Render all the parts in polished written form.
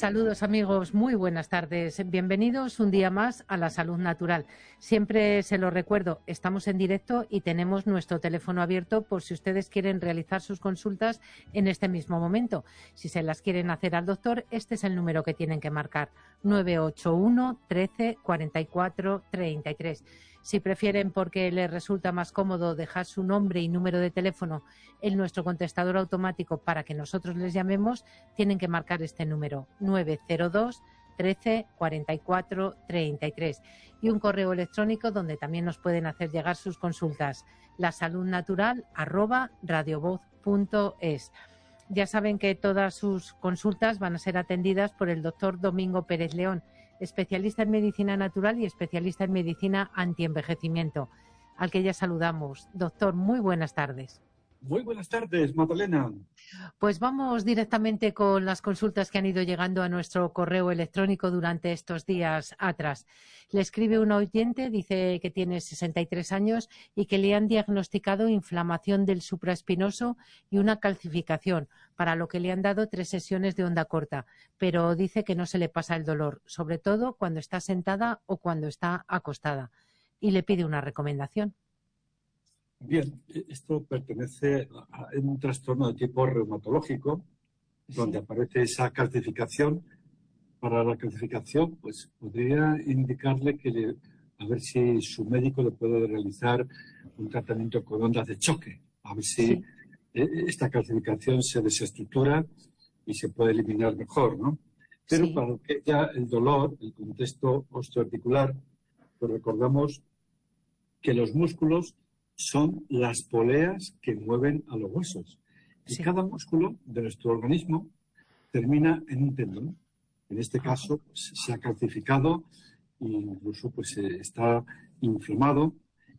Saludos amigos, muy buenas tardes. Bienvenidos un día más a La Salud Natural. Siempre se lo recuerdo, estamos en directo y tenemos nuestro teléfono abierto por si ustedes quieren realizar sus consultas en este mismo momento. Si se las quieren hacer al doctor, este es el número que tienen que marcar, 981 13 44 33. Si prefieren, porque les resulta más cómodo, dejar su nombre y número de teléfono en nuestro contestador automático para que nosotros les llamemos, tienen que marcar este número, 902 13 44 33, y un correo electrónico donde también nos pueden hacer llegar sus consultas, lasaludnatural@radiovoz.es. Ya saben que todas sus consultas van a ser atendidas por el doctor Domingo Pérez León, especialista en medicina natural y especialista en medicina antienvejecimiento, al que ya saludamos. Doctor, muy buenas tardes. Muy buenas tardes, Magdalena. Pues vamos directamente con las consultas que han ido llegando a nuestro correo electrónico durante estos días atrás. Le escribe un oyente, dice que tiene 63 años y que le han diagnosticado inflamación del supraespinoso y una calcificación, para lo que le han dado 3 sesiones de onda corta, pero dice que no se le pasa el dolor, sobre todo cuando está sentada o cuando está acostada, y le pide una recomendación. Bien, esto pertenece a un trastorno de tipo reumatológico, donde aparece esa calcificación. Para la calcificación, pues podría indicarle que a ver si su médico le puede realizar un tratamiento con ondas de choque, a ver si esta calcificación se desestructura y se puede eliminar mejor, ¿no? Pero para lo que ya el dolor, el contexto osteoarticular, pues recordamos que los músculos son las poleas que mueven a los huesos. Y cada músculo de nuestro organismo termina en un tendón. En este caso, pues, se ha calcificado e incluso pues, está inflamado.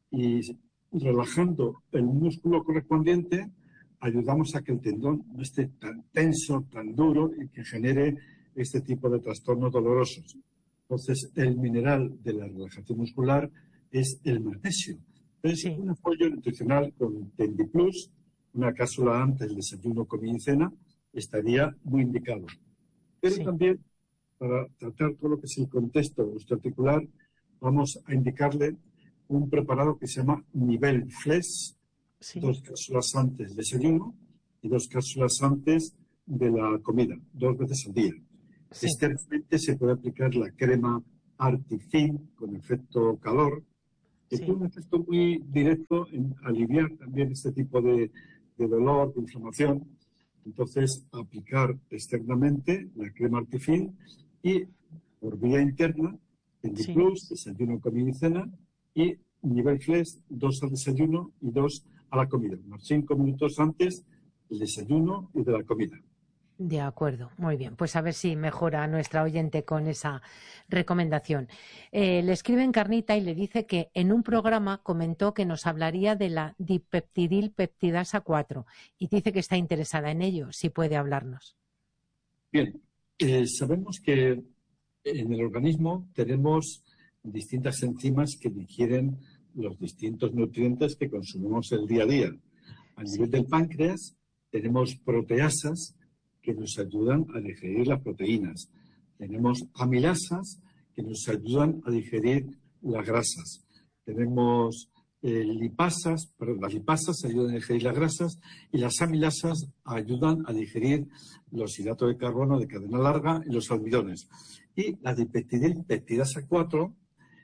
Y relajando el músculo correspondiente, ayudamos a que el tendón no esté tan tenso, tan duro y que genere este tipo de trastornos dolorosos. Entonces, el mineral de la relajación muscular es el magnesio. Entonces, un apoyo nutricional con Tendiplus, una cápsula antes del desayuno, comida y cena, estaría muy indicado. Pero también, para tratar todo lo que es el contexto osteoarticular, vamos a indicarle un preparado que se llama Nivel Flex, 2 cápsulas antes del desayuno y 2 cápsulas antes de la comida, 2 veces al día. Externamente se puede aplicar la crema Artifin con efecto calor, que tiene un efecto muy directo en aliviar también este tipo de dolor, de inflamación. Entonces, aplicar externamente la crema Artifin y por vía interna, Tendiplus, desayuno, comida y cena, y Nivel Flex, 2 al desayuno y 2 a la comida, unos 5 minutos antes del desayuno y de la comida. De acuerdo, muy bien. Pues a ver si mejora nuestra oyente con esa recomendación. Le escribe Encarnita y le dice que en un programa comentó que nos hablaría de la dipeptidil peptidasa 4 y dice que está interesada en ello, si puede hablarnos. Bien, sabemos que en el organismo tenemos distintas enzimas que digieren los distintos nutrientes que consumimos el día a día. A nivel del páncreas tenemos proteasas que nos ayudan a digerir las proteínas. Tenemos amilasas que nos ayudan a digerir las grasas. Tenemos lipasas, perdón, las lipasas ayudan a digerir las grasas y las amilasas ayudan a digerir los hidratos de carbono de cadena larga y los almidones. Y la dipeptidil peptidasa 4,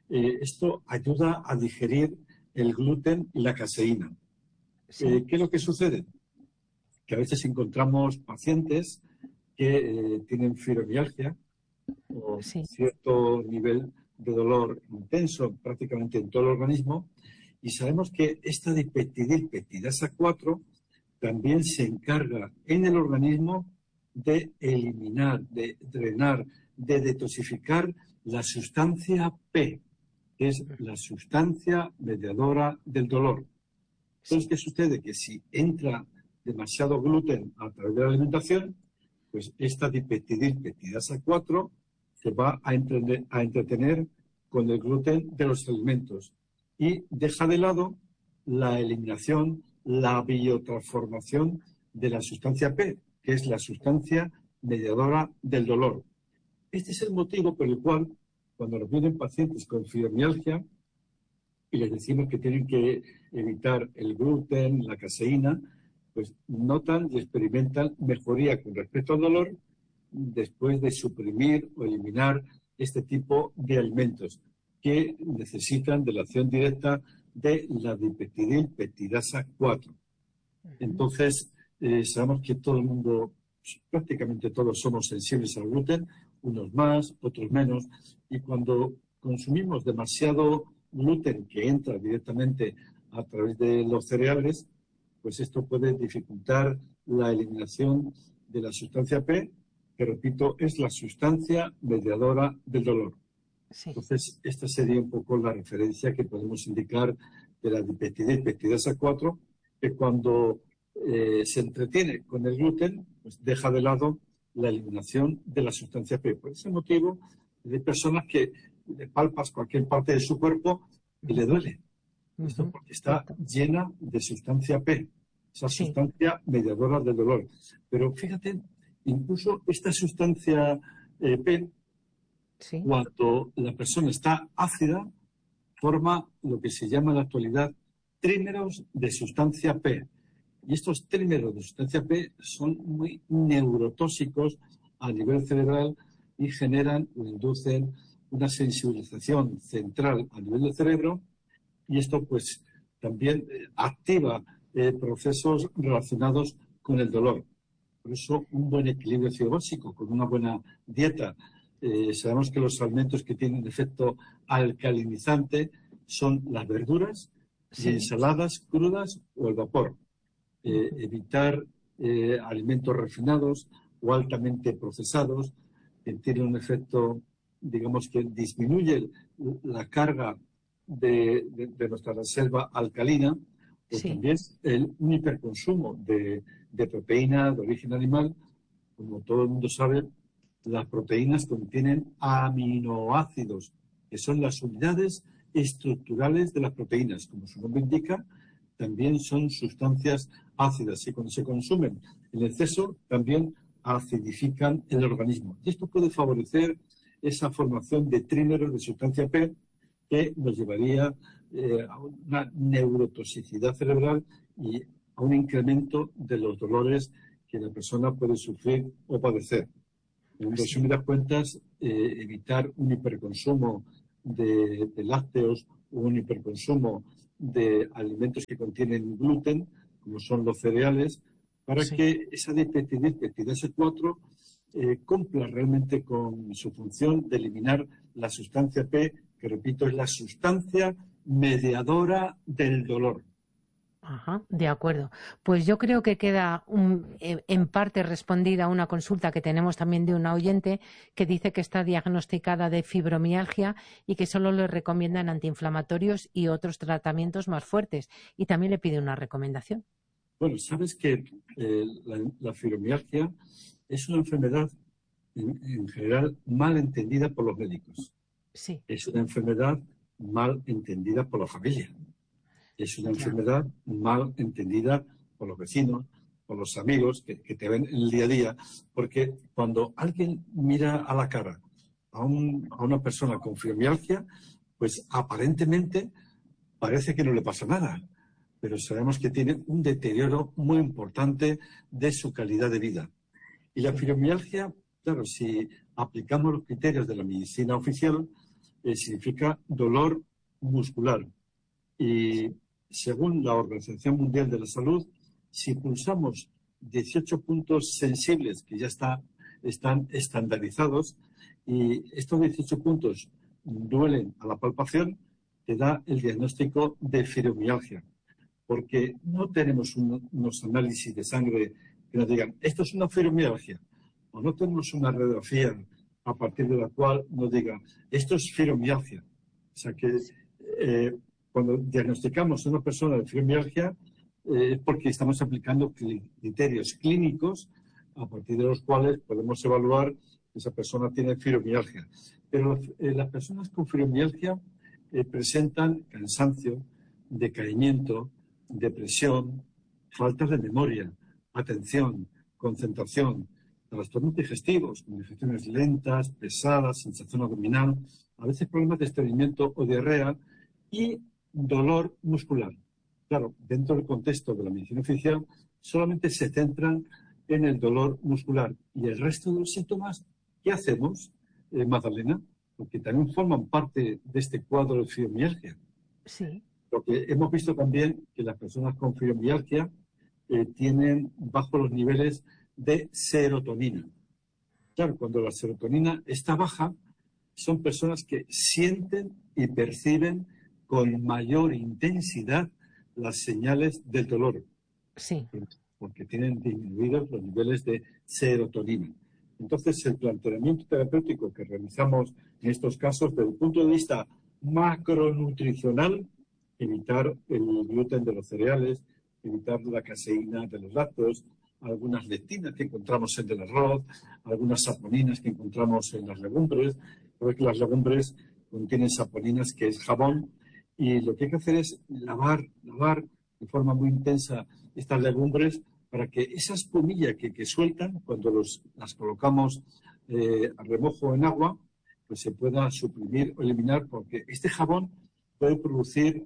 esto ayuda a digerir el gluten y la caseína. ¿Qué es lo que sucede? Que a veces encontramos pacientes que tienen fibromialgia o cierto nivel de dolor intenso prácticamente en todo el organismo, y sabemos que esta dipeptidil peptidasa 4 también se encarga en el organismo de eliminar, de drenar, de detoxificar la sustancia P, que es la sustancia mediadora del dolor. Entonces, ¿qué sucede? Que si entra demasiado gluten a través de la alimentación, pues esta dipeptidil peptidasa 4 se va a entretener con el gluten de los alimentos y deja de lado la eliminación, la biotransformación de la sustancia P, que es la sustancia mediadora del dolor. este es el motivo por el cual, cuando nos vienen pacientes con fibromialgia y les decimos que tienen que evitar el gluten, la caseína, pues notan y experimentan mejoría con respecto al dolor después de suprimir o eliminar este tipo de alimentos que necesitan de la acción directa de la dipeptidilpeptidasa 4. Entonces, sabemos que todo el mundo, prácticamente todos somos sensibles al gluten, unos más, otros menos, y cuando consumimos demasiado gluten que entra directamente a través de los cereales, pues esto puede dificultar la eliminación de la sustancia P, que repito, es la sustancia mediadora del dolor. Sí. Entonces, esta sería un poco la referencia que podemos indicar de la dipeptidasa 4, que cuando se entretiene con el gluten, pues deja de lado la eliminación de la sustancia P. Por ese motivo, hay personas que le palpas cualquier parte de su cuerpo y le duele. Esto porque está llena de sustancia P, esa sustancia mediadora del dolor. Pero fíjate, incluso esta sustancia P, cuando la persona está ácida, forma lo que se llama en la actualidad trímeros de sustancia P. Y estos trímeros de sustancia P son muy neurotóxicos a nivel cerebral y generan o inducen una sensibilización central a nivel del cerebro, y esto pues también activa procesos relacionados con el dolor. Por eso un buen equilibrio fisiológico con una buena dieta. Sabemos que los alimentos que tienen efecto alcalinizante son las verduras y ensaladas crudas o el vapor. Evitar alimentos refinados o altamente procesados, que tienen un efecto, digamos, que disminuye la carga de nuestra reserva alcalina, o también un hiperconsumo de proteína de origen animal. Como todo el mundo sabe, las proteínas contienen aminoácidos, que son las unidades estructurales de las proteínas. Como su nombre indica, también son sustancias ácidas y cuando se consumen en exceso también acidifican el organismo. Y esto puede favorecer esa formación de trímeros de sustancia P que nos llevaría a una neurotoxicidad cerebral y a un incremento de los dolores que la persona puede sufrir o padecer. En resumidas cuentas, evitar un hiperconsumo de lácteos o un hiperconsumo de alimentos que contienen gluten, como son los cereales, para que esa dipeptidasa 4 cumpla realmente con su función de eliminar la sustancia P, que repito, es la sustancia mediadora del dolor. Ajá, de acuerdo. Pues yo creo que queda en parte respondida una consulta que tenemos también de una oyente que dice que está diagnosticada de fibromialgia y que solo le recomiendan antiinflamatorios y otros tratamientos más fuertes. Y también le pide una recomendación. Bueno, sabes que la fibromialgia es una enfermedad en general mal entendida por los médicos. Sí. Es una enfermedad mal entendida por la familia. Es una enfermedad mal entendida por los vecinos, por los amigos que te ven en el día a día, porque cuando alguien mira a la cara a una persona con fibromialgia, pues aparentemente parece que no le pasa nada, pero sabemos que tiene un deterioro muy importante de su calidad de vida. Y la fibromialgia, claro, si aplicamos los criterios de la medicina oficial, significa dolor muscular. Y según la Organización Mundial de la Salud, si pulsamos 18 puntos sensibles que ya están estandarizados y estos 18 puntos duelen a la palpación, te da el diagnóstico de fibromialgia. Porque no tenemos unos análisis de sangre que nos digan, esto es una fibromialgia, o no tenemos una radiografía a partir de la cual nos diga, esto es fibromialgia. O sea que cuando diagnosticamos a una persona de fibromialgia es porque estamos aplicando criterios clínicos a partir de los cuales podemos evaluar que esa persona tiene fibromialgia. Pero las personas con fibromialgia presentan cansancio, decaimiento, depresión, falta de memoria, atención, concentración. trastornos digestivos, como digestiones lentas, pesadas, sensación abdominal, a veces problemas de estreñimiento o diarrea y dolor muscular. Claro, dentro del contexto de la medicina oficial, solamente se centran en el dolor muscular. ¿Y el resto de los síntomas qué hacemos, Magdalena? Porque también forman parte de este cuadro de fibromialgia. Sí. Porque hemos visto también que las personas con fibromialgia tienen bajos los niveles de serotonina. Claro, cuando la serotonina está baja, son personas que sienten y perciben con mayor intensidad las señales del dolor. Sí. Porque tienen disminuidos los niveles de serotonina. Entonces, el planteamiento terapéutico que realizamos en estos casos, desde el punto de vista macronutricional, evitar el gluten de los cereales, evitar la caseína de los lácteos, algunas lectinas que encontramos en el arroz, algunas saponinas que encontramos en las legumbres, porque las legumbres contienen saponinas, que es jabón, y lo que hay que hacer es lavar de forma muy intensa estas legumbres para que esa espumilla que sueltan cuando las colocamos a remojo en agua, pues se pueda suprimir o eliminar, porque este jabón puede producir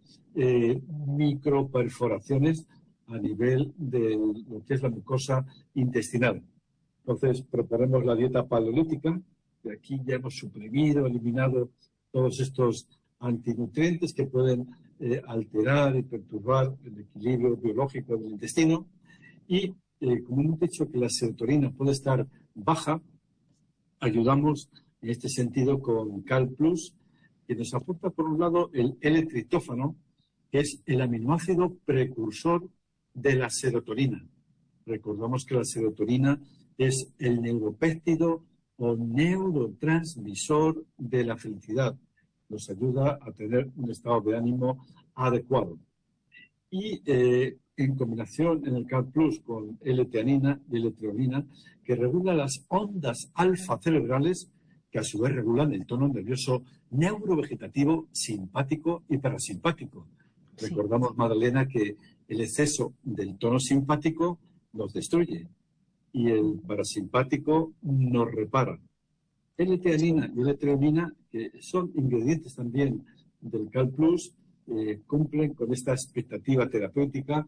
microperforaciones a nivel de lo que es la mucosa intestinal. Entonces, proponemos la dieta paleolítica, y aquí ya hemos suprimido, eliminado todos estos antinutrientes que pueden alterar y perturbar el equilibrio biológico del intestino. Y como hemos dicho que la serotonina puede estar baja, ayudamos en este sentido con Cal Plus, que nos aporta por un lado el L-triptófano, que es el aminoácido precursor de la serotonina. Recordamos que la serotonina es el neuropéptido o neurotransmisor de la felicidad. Nos ayuda a tener un estado de ánimo adecuado. Y en combinación en el Cal Plus con L-teanina y L-treonina, que regula las ondas alfa cerebrales, que a su vez regulan el tono nervioso neurovegetativo, simpático y parasimpático. Sí. Recordamos, Magdalena, que el exceso del tono simpático nos destruye y el parasimpático nos repara. L-teanina y L-treonina, que son ingredientes también del Cal Plus, cumplen con esta expectativa terapéutica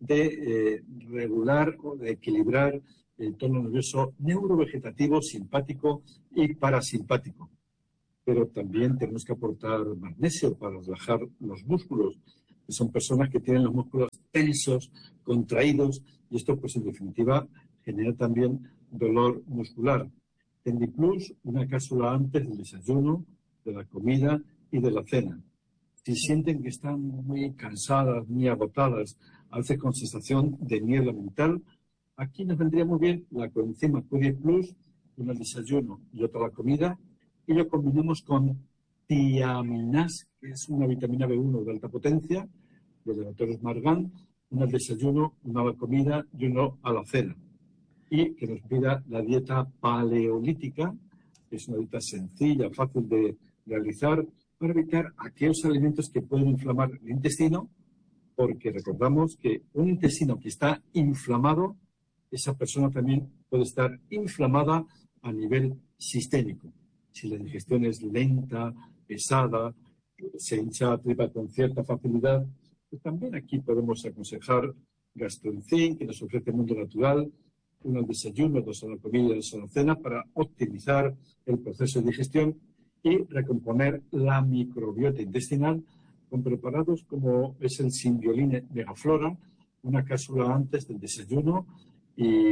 de regular o de equilibrar el tono nervioso neurovegetativo, simpático y parasimpático. Pero también tenemos que aportar magnesio para relajar los músculos, que son personas que tienen los músculos tensos, contraídos, y esto, pues, en definitiva, genera también dolor muscular. Tendiplus, una cápsula antes del desayuno, de la comida y de la cena. Si sienten que están muy cansadas, muy agotadas, a veces con sensación de niebla mental, aquí nos vendría muy bien la coenzima Q10 Plus, una al desayuno y otra a la comida, y lo combinamos con tiaminas, que es una vitamina B1 de alta potencia, del laboratorio Margan, una al desayuno, una a la comida y uno a la cena. Y que nos pida la dieta paleolítica, que es una dieta sencilla, fácil de realizar, para evitar aquellos alimentos que pueden inflamar el intestino, porque recordamos que un intestino que está inflamado, esa persona también puede estar inflamada a nivel sistémico. Si la digestión es lenta, pesada, se hincha la tripa con cierta facilidad, pues también aquí podemos aconsejar Gastroenzim, que nos ofrece el mundo natural, uno al desayuno, dos a la comida y dos a la cena, para optimizar el proceso de digestión y recomponer la microbiota intestinal con preparados como es el Symbioline Megaflora, una cápsula antes del desayuno y